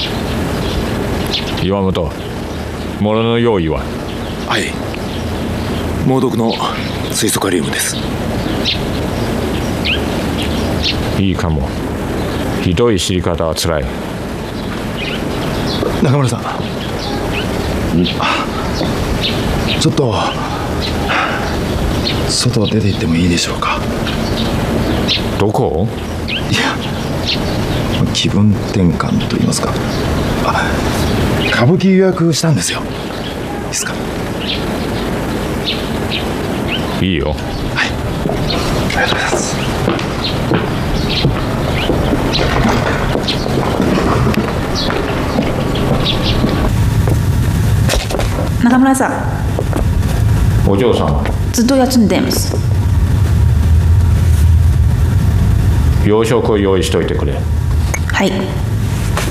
岩本、物の用意は？ はい、猛毒の水素カリウムです。 いいかも。ひどい知り方はつらい。 中村さん、ちょっと外出て行ってもいいでしょうか？ どこ？ いや、気分転換と言いますか。歌舞伎予約したんですよ。いいですか？ いいよ。 はい、ありがとうございます。 中村さん、 お嬢さんはずっと休んでいます。 洋食を用意しといてくれ。 はい。